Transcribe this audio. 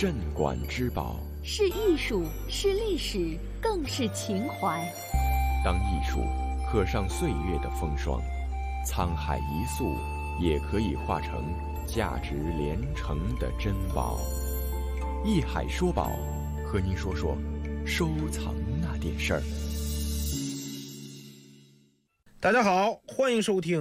镇馆之宝， 是艺术，是历史，更是情怀。 当艺术刻上岁月的风霜，沧海一粟也可以化成价值连城的珍宝。艺海说宝，和您说说收藏那点事儿。 大家好，欢迎收听